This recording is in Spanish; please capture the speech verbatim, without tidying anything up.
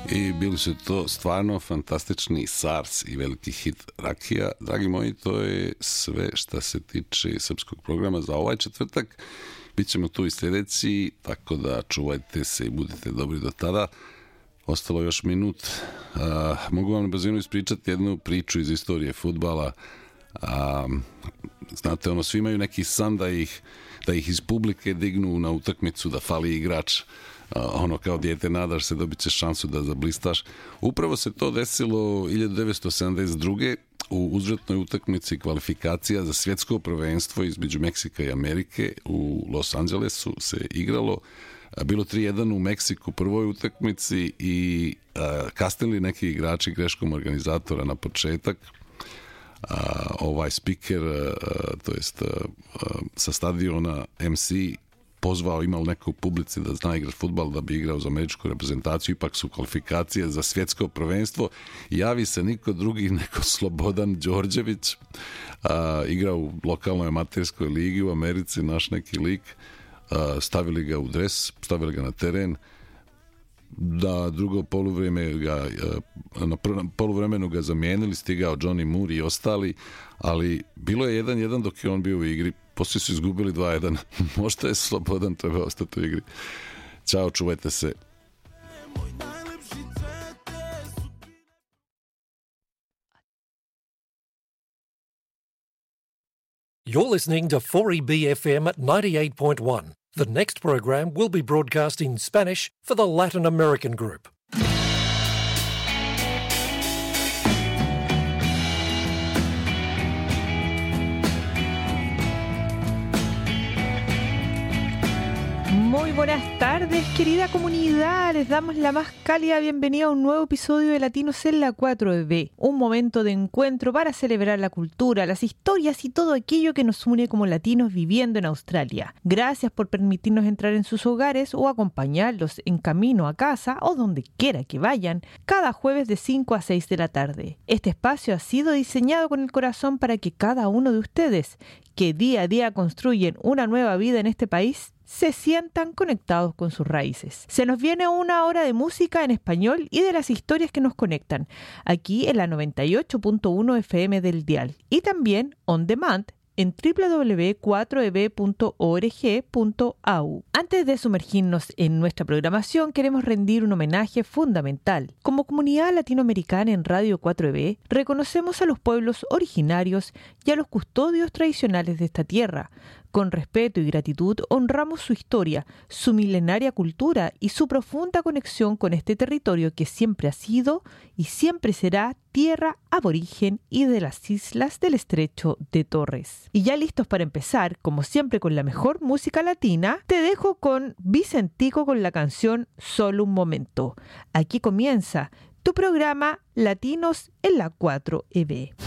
I bili su to stvarno fantastični SARS i veliki hit Rakija. Dragi moji, to je sve što se tiče srpskog programa za ovaj četvrtak. Bićemo tu i sljedeći, tako da čuvajte se i budite dobri do tada. Ostalo još minut. Uh, mogu vam na brzinu ispričati jednu priču iz istorije fudbala. Uh, znate, ono, svi imaju neki san da ih, da ih iz publike dignu na utakmicu, da fali igrač. Uh, ono, kao dijete nadaš se, dobit ćeš šansu da zablistaš. Upravo se to desilo hiljadu devetsto sedamdeset druge u uzvratnoj utakmici kvalifikacija za svjetsko prvenstvo između Meksika i Amerike u Los Angelesu se igralo. Bilo tri jedan u Meksiku prvoj utakmici i uh, kasnili neki igrači greškom organizatora na početak. Uh, ovaj speaker, uh, to jest uh, uh, sa stadiona em ce pozvao, imao neko u publici da zna igrati fudbal, da bi igrao za američku reprezentaciju, ipak su kvalifikacije za svjetsko prvenstvo. Javi se niko drugi nego Slobodan Đorđević, uh, igra u lokalnoj amaterskoj ligi u Americi, naš neki lik. Uh, stavili ga u dres, stavili ga na teren, da drugo poluvrijeme ga, uh, na prvom poluvremenu ga zamijenili, stigao Johnny Moore i ostali, ali bilo je jedan jedan dok je on bio u igri, poslije su izgubili dva jedan. Možda je Slobodan treba ostati u igri. Ćao, čuvajte se. You're listening to four E B F M at ninety-eight point one. The next program will be broadcast in Spanish for the Latin American group. Muy buenas tardes, querida comunidad. Les damos la más cálida bienvenida a un nuevo episodio de Latinos en la cuatro E B. Un momento de encuentro para celebrar la cultura, las historias y todo aquello que nos une como latinos viviendo en Australia. Gracias por permitirnos entrar en sus hogares o acompañarlos en camino a casa o donde quiera que vayan, cada jueves de cinco a seis de la tarde. Este espacio ha sido diseñado con el corazón para que cada uno de ustedes, que día a día construyen una nueva vida en este país, se sientan conectados con sus raíces. Se nos viene una hora de música en español y de las historias que nos conectan, aquí en la noventa y ocho punto uno F M del dial, y también on demand en doble u doble u doble u punto cuatro e b punto org punto a u. Antes de sumergirnos en nuestra programación, queremos rendir un homenaje fundamental. Como comunidad latinoamericana en Radio cuatro E B, reconocemos a los pueblos originarios y a los custodios tradicionales de esta tierra. Con respeto y gratitud honramos su historia, su milenaria cultura y su profunda conexión con este territorio que siempre ha sido y siempre será tierra aborigen y de las islas del Estrecho de Torres. Y ya listos para empezar, como siempre con la mejor música latina, te dejo con Vicentico con la canción Solo un momento. Aquí comienza tu programa Latinos en la cuatro E B.